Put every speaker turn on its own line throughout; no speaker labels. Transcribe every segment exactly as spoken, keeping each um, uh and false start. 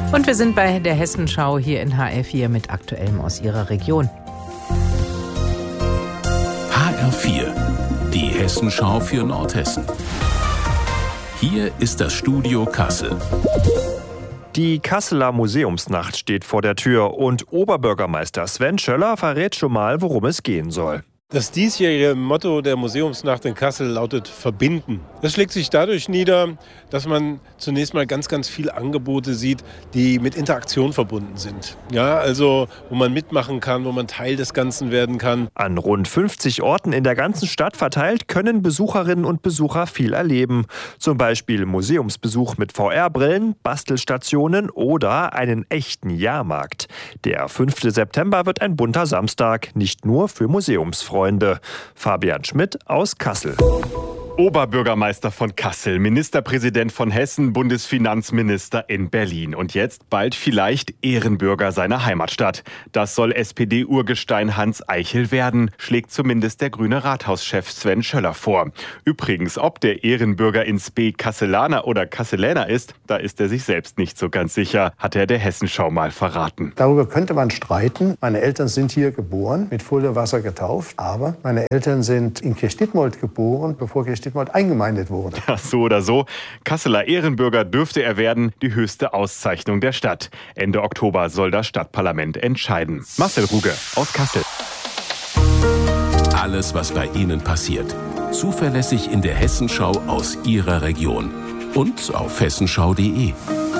Und wir sind bei der Hessenschau hier in H R vier mit Aktuellem aus Ihrer Region.
H R vier, die Hessenschau für Nordhessen. Hier ist das Studio Kassel.
Die Kasseler Museumsnacht steht vor der Tür und Oberbürgermeister Sven Schöller verrät schon mal, worum es gehen soll.
Das diesjährige Motto der Museumsnacht in Kassel lautet Verbinden. Das schlägt sich dadurch nieder, dass man zunächst mal ganz, ganz viele Angebote sieht, die mit Interaktion verbunden sind. Ja, also wo man mitmachen kann, wo man Teil des Ganzen werden kann.
An rund fünfzig Orten in der ganzen Stadt verteilt können Besucherinnen und Besucher viel erleben. Zum Beispiel Museumsbesuch mit V R-Brillen, Bastelstationen oder einen echten Jahrmarkt. Der fünfte September wird ein bunter Samstag, nicht nur für Museumsfreunde. Fabian Schmidt aus Kassel.
Oberbürgermeister von Kassel, Ministerpräsident von Hessen, Bundesfinanzminister in Berlin und jetzt bald vielleicht Ehrenbürger seiner Heimatstadt. Das soll S P D-Urgestein Hans Eichel werden, schlägt zumindest der grüne Rathauschef Sven Schöller vor. Übrigens, ob der Ehrenbürger ins B Kasselaner oder Kasseläner ist, da ist er sich selbst nicht so ganz sicher, hat er der Hessenschau mal verraten.
Darüber könnte man streiten. Meine Eltern sind hier geboren, mit Fulda-Wasser getauft, aber meine Eltern sind in Kirchdittmold geboren, bevor Kirchdittmold eingemeindet wurde.
Ja, so oder so. Kasseler Ehrenbürger dürfte er werden, die höchste Auszeichnung der Stadt. Ende Oktober soll das Stadtparlament entscheiden. Marcel Ruge aus Kassel.
Alles, was bei Ihnen passiert. Zuverlässig in der Hessenschau aus Ihrer Region. Und auf hessenschau punkt de.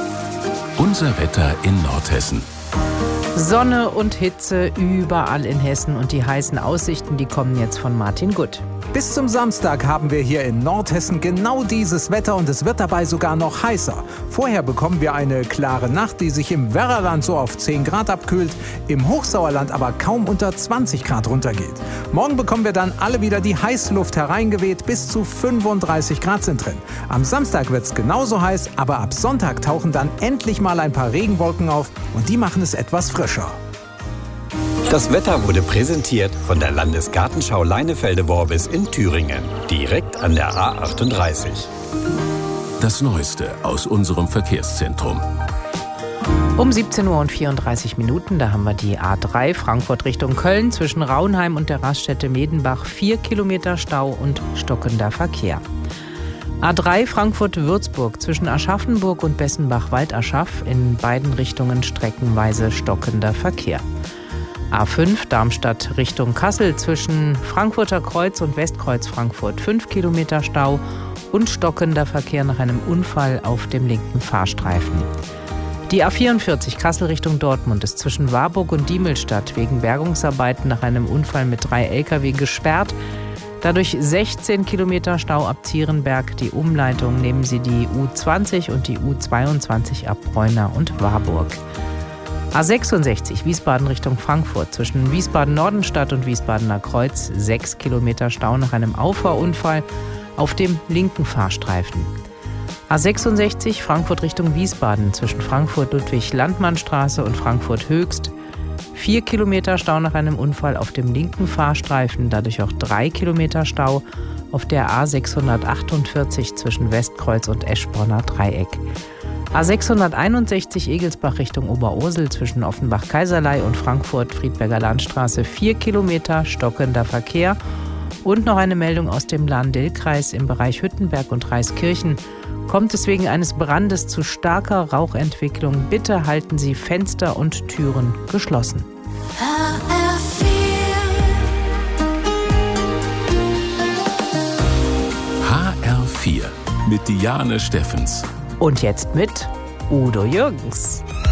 Unser Wetter in Nordhessen.
Sonne und Hitze überall in Hessen und die heißen Aussichten, die kommen jetzt von Martin Gutt.
Bis zum Samstag haben wir hier in Nordhessen genau dieses Wetter und es wird dabei sogar noch heißer. Vorher bekommen wir eine klare Nacht, die sich im Werraland so auf zehn Grad abkühlt, im Hochsauerland aber kaum unter zwanzig Grad runtergeht. Morgen bekommen wir dann alle wieder die Heißluft hereingeweht, bis zu fünfunddreißig Grad sind drin. Am Samstag wird es genauso heiß, aber ab Sonntag tauchen dann endlich mal ein paar Regenwolken auf und die machen es etwas frischer.
Das Wetter wurde präsentiert von der Landesgartenschau Leinefelde-Worbis in Thüringen, direkt an der A achtunddreißig.
Das Neueste aus unserem Verkehrszentrum.
Um siebzehn Uhr und vierunddreißig Minuten, da haben wir die A drei Frankfurt Richtung Köln zwischen Raunheim und der Raststätte Medenbach vier Kilometer Stau und stockender Verkehr. A drei Frankfurt-Würzburg zwischen Aschaffenburg und Bessenbach-Waldaschaf in beiden Richtungen streckenweise stockender Verkehr. A fünf Darmstadt Richtung Kassel zwischen Frankfurter Kreuz und Westkreuz Frankfurt fünf Kilometer Stau und stockender Verkehr nach einem Unfall auf dem linken Fahrstreifen. Die A vierundvierzig Kassel Richtung Dortmund ist zwischen Warburg und Diemelstadt wegen Bergungsarbeiten nach einem Unfall mit drei L K W gesperrt. Dadurch sechzehn Kilometer Stau ab Zierenberg. Die Umleitung nehmen Sie die U zwanzig und die U zweiundzwanzig ab Bräuna und Warburg. A sechsundsechzig Wiesbaden Richtung Frankfurt zwischen Wiesbaden-Nordenstadt und Wiesbadener Kreuz sechs Kilometer Stau nach einem Auffahrunfall auf dem linken Fahrstreifen. A sechsundsechzig Frankfurt Richtung Wiesbaden zwischen Frankfurt-Ludwig-Landmann-Straße und Frankfurt-Höchst vier Kilometer Stau nach einem Unfall auf dem linken Fahrstreifen, dadurch auch drei Kilometer Stau auf der A sechshundertachtundvierzig zwischen Westkreuz und Eschborner Dreieck. A sechshunderteinundsechzig Egelsbach Richtung Oberursel zwischen Offenbach-Kaiserlei und Frankfurt-Friedberger Landstraße vier Kilometer stockender Verkehr. Und noch eine Meldung aus dem Lahn-Dill-Kreis im Bereich Hüttenberg und Reiskirchen. Kommt es wegen eines Brandes zu starker Rauchentwicklung, bitte halten Sie Fenster und Türen geschlossen.
H R vier
H R vier mit Diane Steffens.
Und jetzt mit Udo Jürgens.